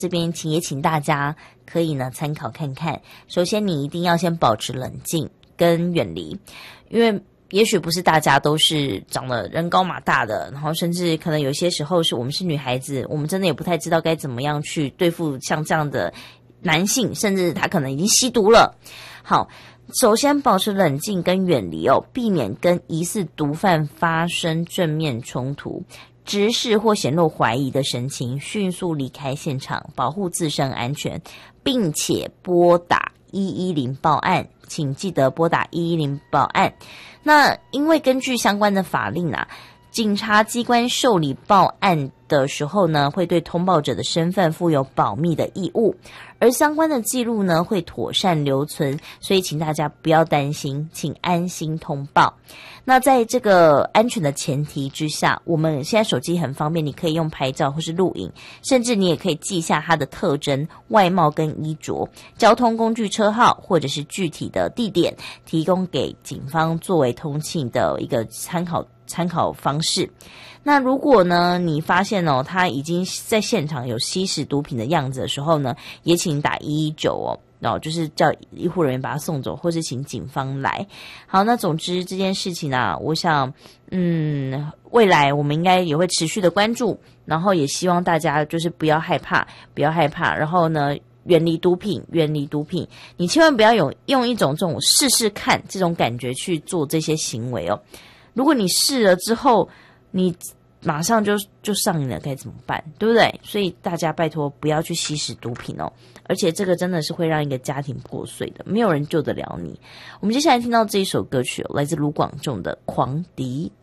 这边请大家可以呢参考看看。首先你一定要先保持冷静跟远离，因为也许不是大家都是长得人高马大的，然后甚至可能有些时候是我们是女孩子，我们真的也不太知道该怎么样去对付像这样的男性，甚至他可能已经吸毒了。好，首先保持冷静跟远离避免跟疑似毒贩发生正面冲突，直视或显露怀疑的神情，迅速离开现场，保护自身安全，并且拨打110报案，请记得拨打110报案。那因为根据相关的法令警察机关受理报案的时候呢，会对通报者的身份负有保密的义务，而相关的记录呢会妥善留存，所以请大家不要担心，请安心通报。那在这个安全的前提之下，我们现在手机很方便，你可以用拍照或是录影，甚至你也可以记下它的特征、外貌跟衣着、交通工具车号或者是具体的地点，提供给警方作为通缉的一个参考方式。那如果呢你发现他已经在现场有吸食毒品的样子的时候呢，也请打119就是叫医护人员把他送走，或是请警方来。好，那总之这件事情我想未来我们应该也会持续的关注，然后也希望大家就是不要害怕，然后呢远离毒品，你千万不要用一种这种试试看这种感觉去做这些行为如果你试了之后你马上就上瘾了，该怎么办？对不对？所以大家拜托不要去吸食毒品而且这个真的是会让一个家庭破碎的，没有人救得了你。我们接下来听到这一首歌曲来自卢广仲的《狂迪》。